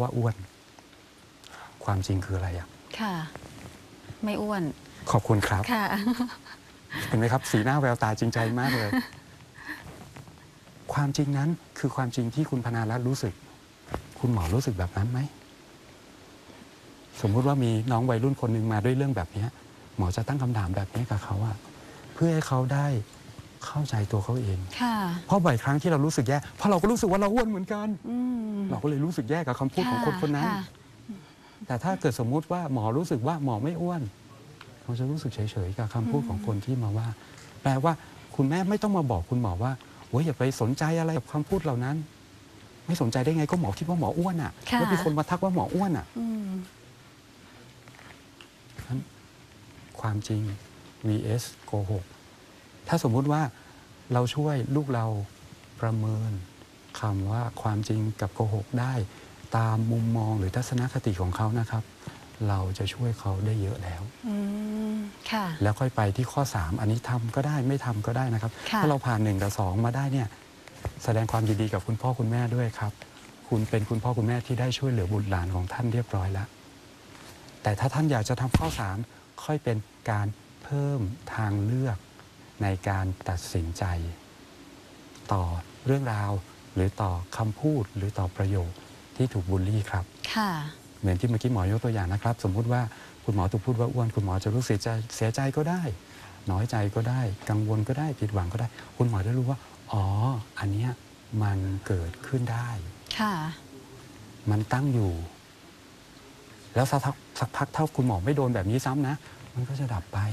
ว่าอ้วนความจริงคืออะไรอ่ะค่ะไม่อ้วนขอบคุณครับค่ะเห็นไหมครับสีหน้าแววตาจริงใจมากเลยความจริงนั้นคือความจริงที่คุณพนารัตน์รู้สึกคุณหมอรู้สึกแบบนั้นไหมสมมุติว่ามีน้องวัยรุ่นคนหนึ่งมาด้วยเรื่องแบบนี้หมอจะตั้งคำถามแบบนี้กับเขาอะเพื่อให้เขาได้เข้าใจตัวเขาเองเพราะบ่อยครั้งที่เรารู้สึกแย่เพราะเราก็รู้สึกว่าเราอ้วนเหมือนกันเราก็เลยรู้สึกแย่กับคำพูดของคนคนนั้นแต่ถ้าเกิดสมมุติว่าหมอรู้สึกว่าหมอไม่อ้วนเราจะรู้สึกเฉยๆกับคำพูดของคนที่มาว่าแปลว่าคุณแม่ไม่ต้องมาบอกคุณหมอว่าโอ้ยอย่าไปสนใจอะไรกับคำพูดเหล่านั้นไม่สนใจได้ไงก็หมอคิดว่าหมออ้วนอ่ะแล้วมีคนมาทักว่าหมออ้วนอ่ะความจริง vs โกหกถ้าสมมุติว่าเราช่วยลูกเราประเมินคำว่าความจริงกับโกหกได้ตามมุมมองหรือทัศนคติของเขานะครับเราจะช่วยเขาได้เยอะแล้วแล้วค่อยไปที่ข้อ3อันนี้ทำก็ได้ไม่ทำก็ได้นะครับถ้าเราผ่าน1กับ2มาได้เนี่ยแสดงความยินดีกับคุณพ่อคุณแม่ด้วยครับคุณเป็นคุณพ่อคุณแม่ที่ได้ช่วยเหลือบุตรหลานของท่านเรียบร้อยแล้วแต่ถ้าท่านอยากจะทำข้อ3ค่อยเป็นการเพิ่มทางเลือกในการตัดสินใจต่อเรื่องราวหรือต่อคำพูดหรือต่อประโยคที่ถูกบูลลี่ครับเหมือนที่เมื่อกี้หมอยกตัวอย่างนะครับสมมุติว่าคุณหมอถูกพูดว่าอ้วนคุณหมอจะรู้สึกเสียใจก็ได้น้อยใจก็ได้กังวลก็ได้ผิดหวังก็ได้คุณหมอได้รู้ว่าอ๋ออันเนี้ยมันเกิดขึ้นได้มันตั้งอยู่แล้วสักพักถ้าคุณหมอไม่โดนแบบนี้ซ้ำนะมันก็จะดับไป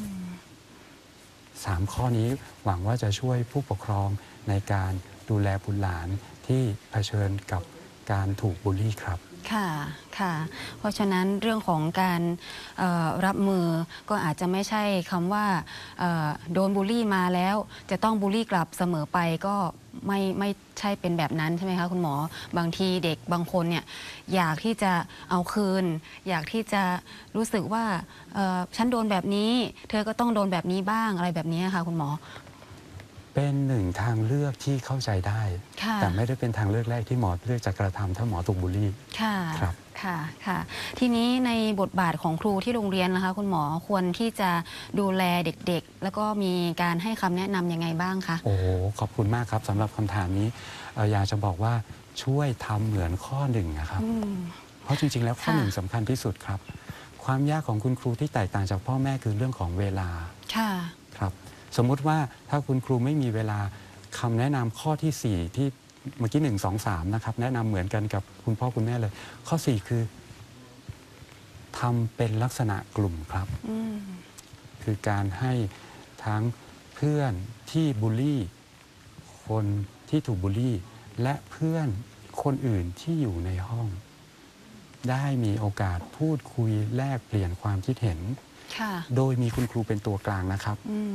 3 ข้อนี้หวังว่าจะช่วยผู้ปกครองในการดูแลบุตรหลานที่เผชิญกับการถูกบูลลี่ครับค่ะเพราะฉะนั้นเรื่องของการรับมือก็อาจจะไม่ใช่คำว่าโดนบูลลี่มาแล้วจะต้องบูลลี่กลับเสมอไปก็ไม่ใช่เป็นแบบนั้นใช่ไหมคะคุณหมอบางทีเด็กบางคนเนี่ยอยากที่จะเอาคืนอยากที่จะรู้สึกว่าฉันโดนแบบนี้เธอก็ต้องโดนแบบนี้บ้างอะไรแบบนี้ค่ะคุณหมอเป็น1ทางเลือกที่เข้าใจได้แต่ไม่ได้เป็นทางเลือกแรกที่หมอเลือกจะกระทำถ้าหมอถูกบูลลี่ครับค่ะทีนี้ในบทบาทของครูที่โรงเรียนนะคะคุณหมอควรที่จะดูแลเด็กๆแล้วก็มีการให้คำแนะนำยังไงบ้างคะโอ้ขอบคุณมากครับสำหรับคำถามนี้อยากจะบอกว่าช่วยทำเหมือนข้อ1นะครับเพราะจริงๆแล้วข้อ1สำคัญที่สุดครับความยากของคุณครูที่แตกต่างจากพ่อแม่คือเรื่องของเวลาครับสมมุติว่าถ้าคุณครูไม่มีเวลาคำแนะนำข้อที่4ที่เมื่อกี้1 2 3นะครับแนะนำเหมือนกันกับคุณพ่อคุณแม่เลยข้อ4คือทำเป็นลักษณะกลุ่มครับคือการให้ทั้งเพื่อนที่บูลลี่คนที่ถูกบูลลี่และเพื่อนคนอื่นที่อยู่ในห้องได้มีโอกาสพูดคุยแลกเปลี่ยนความคิดเห็นโดยมีคุณครูเป็นตัวกลางนะครับ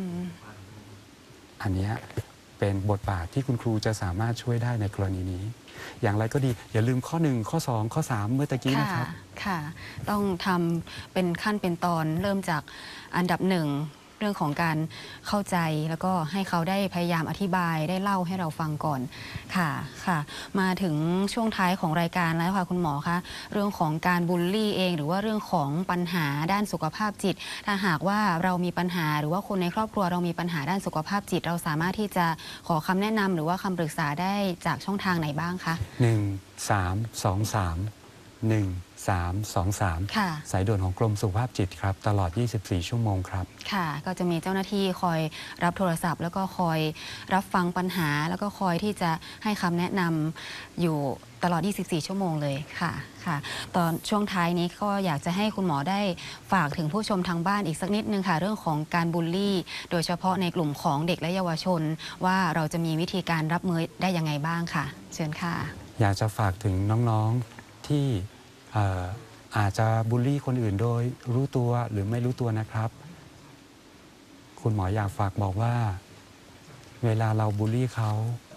อันนี้เป็นบทบาทที่คุณครูจะสามารถช่วยได้ในกรณีนี้อย่างไรก็ดีอย่าลืมข้อ1ข้อ2ข้อ3เมื่อตะกี้นะครับค่ะต้องทำเป็นขั้นเป็นตอนเริ่มจากอันดับ1เรื่องของการเข้าใจแล้วก็ให้เขาได้พยายามอธิบายได้เล่าให้เราฟังก่อนค่ะมาถึงช่วงท้ายของรายการแล้วค่ะคุณหมอคะเรื่องของการบูลลี่เองหรือว่าเรื่องของปัญหาด้านสุขภาพจิตถ้าหากว่าเรามีปัญหาหรือว่าคนในครอบครัวเรามีปัญหาด้านสุขภาพจิตเราสามารถที่จะขอคำแนะนำหรือว่าคำปรึกษาได้จากช่องทางไหนบ้างคะ 1 3 2 3 1323สายด่วนของกรมสุขภาพจิตครับตลอด24ชั่วโมงครับค่ะก็จะมีเจ้าหน้าที่คอยรับโทรศัพท์แล้วก็คอยรับฟังปัญหาแล้วก็คอยที่จะให้คำแนะนำอยู่ตลอด24ชั่วโมงเลยค่ะตอนช่วงท้ายนี้ก็อยากจะให้คุณหมอได้ฝากถึงผู้ชมทางบ้านอีกสักนิดนึงค่ะเรื่องของการบูลลี่โดยเฉพาะในกลุ่มของเด็กและเยาวชนว่าเราจะมีวิธีการรับมือได้ยังไงบ้างค่ะเชิญค่ะอยากจะฝากถึงน้องๆที่อาจจะบูลลี่คนอื่นโดยรู้ตัวหรือไม่รู้ตัวนะครับคุณหมออยากฝากบอกว่าเวลาเราบูลลี่เขา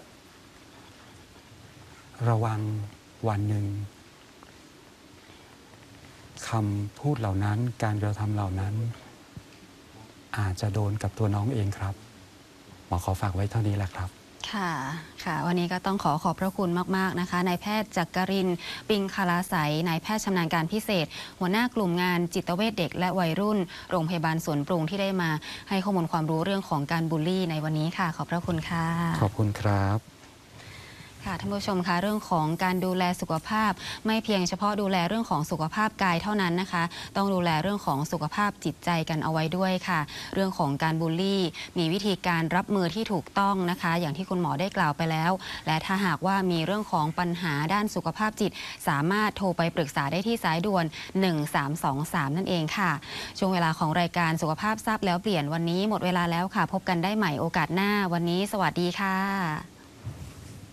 ระวังวันหนึ่งคำพูดเหล่านั้นการกระทำเหล่านั้นอาจจะโดนกับตัวน้องเองครับหมอขอฝากไว้เท่านี้แหละครับค่ะค่ะ วันนี้ก็ต้องขอบพระคุณมากๆนะคะนายแพทย์จักรินทร์ปิงคลาไสยนายแพทย์ชำนาญการพิเศษ หัวหน้ากลุ่มงานจิตเวชเด็กและวัยรุ่นโรงพยาบาลสวนปรุงที่ได้มาให้ข้อมูลความรู้เรื่องของการบูลลี่ในวันนี้ค่ะ ขอบพระคุณค่ะขอบคุณครับค่ะท่านผู้ชมคะเรื่องของการดูแลสุขภาพไม่เพียงเฉพาะดูแลเรื่องของสุขภาพกายเท่านั้นนะคะ ต้องดูแลเรื่องของสุขภาพจิตใจกันเอาไว้ด้วยค่ะ เรื่องของการบูลลี่มีวิธีการรับมือที่ถูกต้องนะคะ อย่างที่คุณหมอได้กล่าวไปแล้ว และถ้าหากว่ามีเรื่องของปัญหาด้านสุขภาพจิต สามารถโทรไปปรึกษาได้ที่สายด่วน1323นั่นเองค่ะช่วงเวลาของรายการสุขภาพทราบแล้วเปลี่ยนวันนี้หมดเวลาแล้วค่ะ พบกันได้ใหม่โอกาสหน้าวันนี้สวัสดีค่ะ